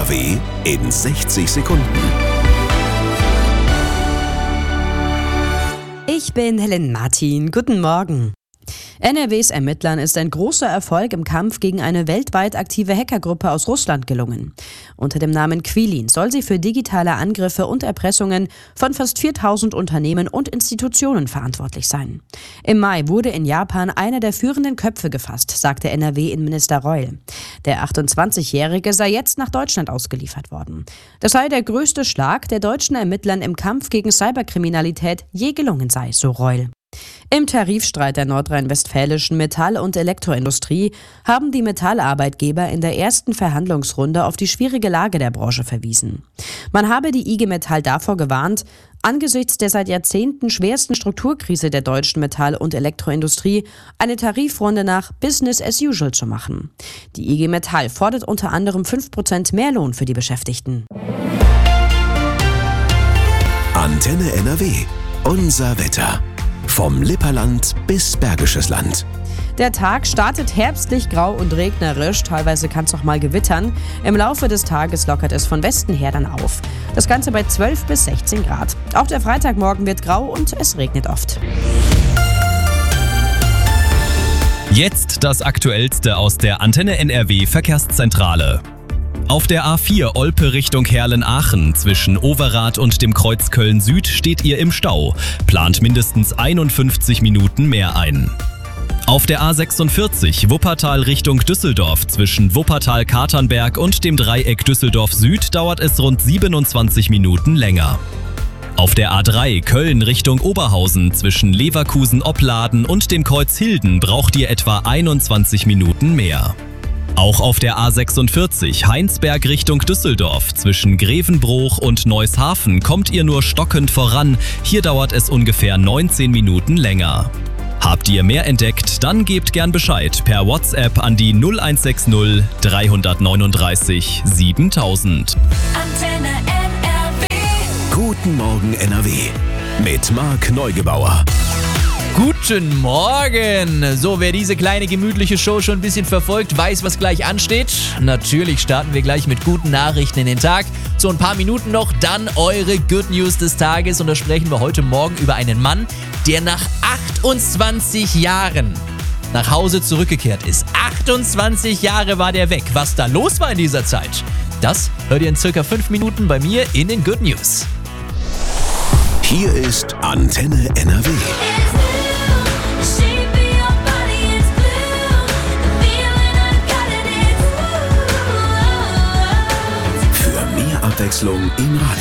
NRW in 60 Sekunden. Ich bin Helen Martin. Guten Morgen. NRWs Ermittlern ist ein großer Erfolg im Kampf gegen eine weltweit aktive Hackergruppe aus Russland gelungen. Unter dem Namen Quilin soll sie für digitale Angriffe und Erpressungen von fast 4000 Unternehmen und Institutionen verantwortlich sein. Im Mai wurde in Japan einer der führenden Köpfe gefasst, sagte NRW-Innenminister Reul. Der 28-Jährige sei jetzt nach Deutschland ausgeliefert worden. Das sei der größte Schlag, der deutschen Ermittlern im Kampf gegen Cyberkriminalität je gelungen sei, so Reul. Im Tarifstreit der nordrhein-westfälischen Metall- und Elektroindustrie haben die Metallarbeitgeber in der ersten Verhandlungsrunde auf die schwierige Lage der Branche verwiesen. Man habe die IG Metall davor gewarnt, angesichts der seit Jahrzehnten schwersten Strukturkrise der deutschen Metall- und Elektroindustrie eine Tarifrunde nach Business as usual zu machen. Die IG Metall fordert unter anderem 5% mehr Lohn für die Beschäftigten. Antenne NRW. Unser Wetter. Vom Lipperland bis Bergisches Land. Der Tag startet herbstlich grau und regnerisch, teilweise kann es auch mal gewittern. Im Laufe des Tages lockert es von Westen her dann auf. Das Ganze bei 12 bis 16 Grad. Auch der Freitagmorgen wird grau und es regnet oft. Jetzt das Aktuellste aus der Antenne NRW Verkehrszentrale. Auf der A4 Olpe Richtung Herlen-Aachen zwischen Overath und dem Kreuz Köln-Süd steht ihr im Stau. Plant mindestens 51 Minuten mehr ein. Auf der A46 Wuppertal Richtung Düsseldorf zwischen Wuppertal-Katernberg und dem Dreieck Düsseldorf-Süd dauert es rund 27 Minuten länger. Auf der A3 Köln Richtung Oberhausen zwischen Leverkusen-Opladen und dem Kreuz Hilden braucht ihr etwa 21 Minuten mehr. Auch auf der A46 Heinsberg Richtung Düsseldorf zwischen Grevenbroich und Neushafen kommt ihr nur stockend voran. Hier dauert es ungefähr 19 Minuten länger. Habt ihr mehr entdeckt, dann gebt gern Bescheid per WhatsApp an die 0160 339 7000. Antenne NRW. Guten Morgen NRW. Mit Marc Neugebauer. Guten Morgen! So, wer diese kleine gemütliche Show schon ein bisschen verfolgt, weiß, was gleich ansteht. Natürlich starten wir gleich mit guten Nachrichten in den Tag. So ein paar Minuten noch, dann eure Good News des Tages. Und da sprechen wir heute Morgen über einen Mann, der nach 28 Jahren nach Hause zurückgekehrt ist. 28 Jahre war der weg. Was da los war in dieser Zeit, das hört ihr in circa 5 Minuten bei mir in den Good News. Hier ist Antenne NRW. Für mehr Abwechslung im Radio.